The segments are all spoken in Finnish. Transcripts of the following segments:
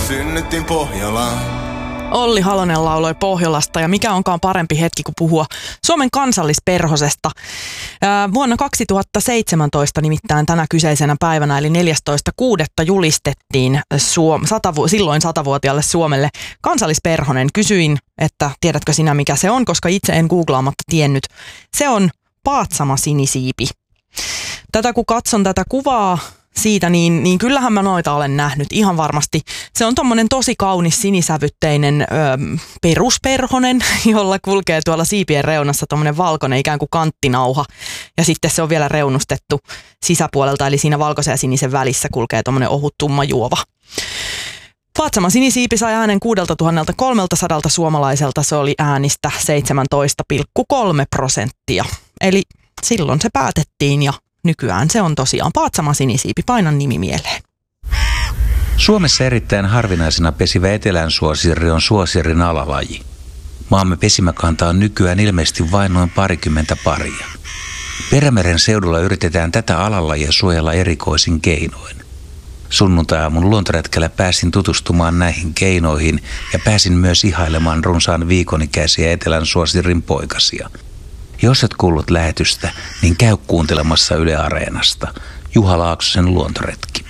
synnyttiin Pohjolaan. Olli Halonen lauloi Pohjolasta ja mikä onkaan parempi hetki kuin puhua Suomen kansallisperhosesta. Vuonna 2017 nimittäin tänä kyseisenä päivänä eli 14.6. julistettiin silloin 100-vuotiaalle Suomelle kansallisperhonen. Kysyin, että tiedätkö sinä mikä se on, koska itse en googlaamatta tiennyt. Se on Paatsama sinisiipi. Kun katson tätä kuvaa siitä, niin kyllähän mä noita olen nähnyt ihan varmasti. Se on tommonen tosi kaunis sinisävytteinen perusperhonen, jolla kulkee tuolla siipien reunassa tommonen valkoinen ikään kuin kanttinauha. Ja sitten se on vielä reunustettu sisäpuolelta, eli siinä valkoisen ja sinisen välissä kulkee tommonen ohut tumma juova. Paatsama sinisiipi sai äänen 6300 suomalaiselta. Se oli äänistä 17,3%. Eli silloin se päätettiin ja nykyään se on tosiaan Paatsama sinisiipi. Painan nimi mieleen. Suomessa erittäin harvinaisena pesivä etelänsuosirri on suosirin alalaji. Maamme pesimäkanta on nykyään ilmeisesti vain noin parikymmentä paria. Perämeren seudulla yritetään tätä alalajia suojella erikoisin keinoin. Sunnuntai-aamun luontoretkellä pääsin tutustumaan näihin keinoihin ja pääsin myös ihailemaan runsaan viikonikäisiä etelänsuosirin poikasia. Jos et kuullut lähetystä, niin käy kuuntelemassa Yle Areenasta. Juha Laaksosen luontoretki.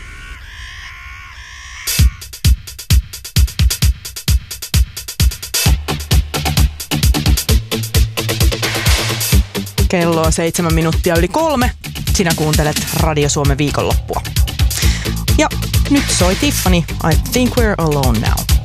Kello on 3:07. Sinä kuuntelet Radio Suomen viikonloppua. Ja nyt soi Tiffany, I Think We're Alone Now.